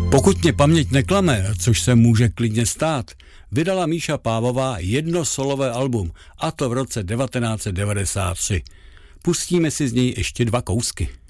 Pokud mě paměť neklame, což se může klidně stát, vydala Míša Pávová jedno solové album, a to v roce 1993. Pustíme si z něj ještě 2 kousky.